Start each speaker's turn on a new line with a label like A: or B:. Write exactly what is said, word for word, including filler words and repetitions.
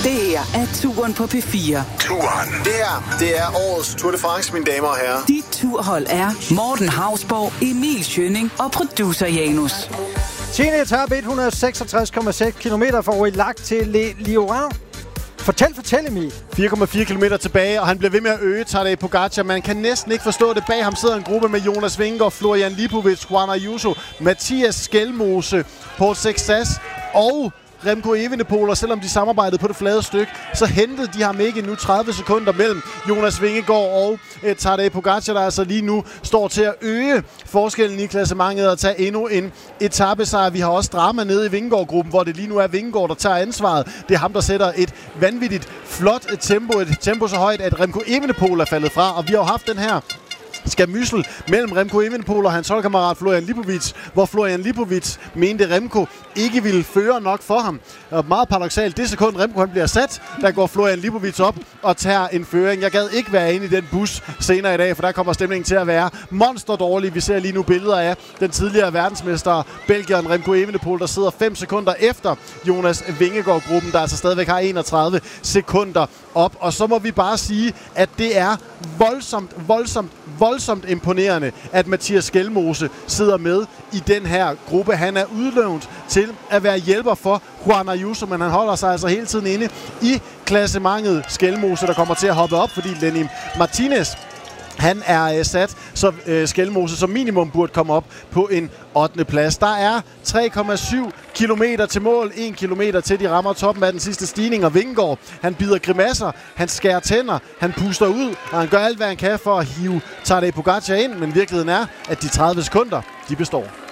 A: Det her er Turen på P fire.
B: Turen. Det her, det er årets Tour de France, mine damer og herrer.
A: Dit turhold er Morten Hausborg, Emil Schønning og producer Janus.
C: tiende etape, et hundrede og seksogtres komma seks kilometer fra Aurillac til Le Lioran. Fortæl, fortæl Emil.
D: fire komma fire kilometer tilbage, og han bliver ved med at øge Tadej Pogacar. Man kan næsten ikke forstå det. Bag ham sidder en gruppe med Jonas Vingegaard, Florian Lipovic, Juan Ayuso, Mathias Skelmose, Paul Sexas og Remco Evenepoel, og selvom de samarbejdede på det flade stykke, så hentede de ham ikke nu tredive sekunder mellem Jonas Vingegaard og eh, Tadej Pogacar, der altså lige nu står til at øge forskellen i klassementet og tage endnu en etapesejr. Vi har også drama nede i Vingegaard-gruppen, hvor det lige nu er Vingegaard, der tager ansvaret. Det er ham, der sætter et vanvittigt flot tempo, et tempo så højt, at Remco Evenepoel er faldet fra, og vi har jo haft den her skamyssel mellem Remco Evenepoel og hans holdkammerat Florian Lipovic, hvor Florian Lipovic mente Remco ikke ville føre nok for ham. Og meget paradoksalt, det sekund Remco han bliver sat, der går Florian Lipovic op og tager en føring. Jeg gad ikke være inde i den bus senere i dag, for der kommer stemningen til at være monster dårlig. Vi ser lige nu billeder af den tidligere verdensmester, belgieren Remco Evenepoel, der sidder fem sekunder efter Jonas Vingegaard-gruppen, der altså stadigvæk har enogtredive sekunder op. Og så må vi bare sige, at det er voldsomt, voldsomt, voldsomt imponerende, at Mathias Skelmose sidder med i den her gruppe. Han er udlånt til at være hjælper for Juan Ayuso, men han holder sig altså hele tiden inde i klassementet. Skelmose, der kommer til at hoppe op, fordi Lenny Martinez han er øh, sat, så øh, Skelmose som minimum burde komme op på en ottende plads. Der er tre komma syv kilometer til mål, en kilometer til de rammer toppen af den sidste stigning, og Vingegaard, han bider grimasser, han skærer tænder, han puster ud, og han gør alt, hvad han kan for at hive Tadej Pogacar ind, men virkeligheden er, at de tredive sekunder, de består.